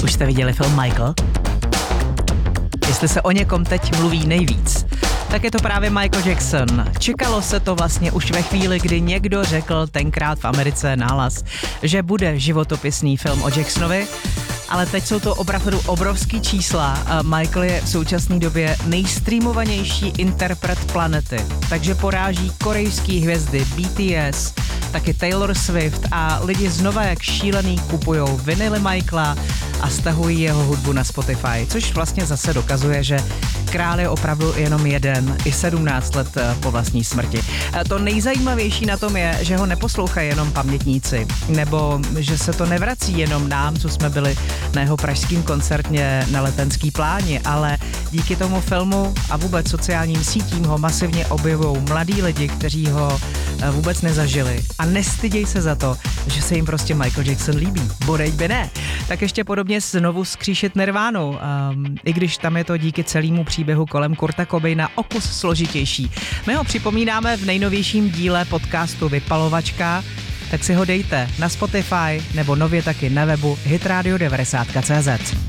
Už jste viděli film Michael? Jestli se o někom teď mluví nejvíc, tak je to právě Michael Jackson. Čekalo se to vlastně už ve chvíli, kdy někdo řekl tenkrát v Americe nahlas, že bude životopisný film o Jacksonovi, ale teď jsou to opravdu obrovský čísla. Michael je v současné době nejstreamovanější interpret planety, takže poráží korejský hvězdy BTS, taky Taylor Swift a lidi znova jak šílený kupujou vinily Michaela a stahují jeho hudbu na Spotify, což vlastně zase dokazuje, že král je opravdu jenom jeden, i 17 let po vlastní smrti. To nejzajímavější na tom je, že ho neposlouchají jenom pamětníci, nebo že se to nevrací jenom nám, co jsme byli na jeho pražském koncertě na Letenský pláni, ale díky tomu filmu a vůbec sociálním sítím ho masivně objevují mladí lidi, kteří ho vůbec nezažili a nestyděj se za to, že se jim prostě Michael Jackson líbí. Bodejť by ne. Tak ještě podobně znovu skříšit Nirvánu, i když tam je to díky celému příběhu kolem Kurta Cobaina o kus složitější. My ho připomínáme v nejnovějším díle podcastu Vypalovačka, tak si ho dejte na Spotify nebo nově taky na webu hitradio90.cz.